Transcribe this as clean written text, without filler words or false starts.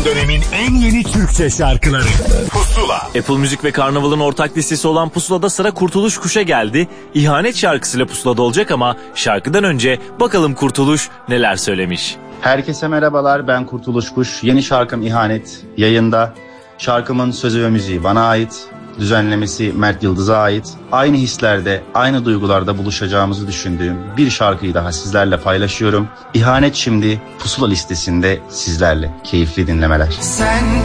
Son dönemin en yeni Türkçe şarkıları Pusula. Apple Müzik ve Karnaval'ın ortak listesi olan Pusula'da sıra Kurtuluş Kuş'a geldi. İhanet şarkısıyla Pusula'da olacak ama şarkıdan önce bakalım Kurtuluş neler söylemiş. Herkese merhabalar, ben Kurtuluş Kuş. Yeni şarkım İhanet yayında. Şarkımın sözü ve müziği bana ait. Düzenlemesi Mert Yıldız'a ait. Aynı hislerde, aynı duygularda buluşacağımızı düşündüğüm bir şarkıyı daha sizlerle paylaşıyorum. İhanet şimdi Pusula listesinde sizlerle. Keyifli dinlemeler.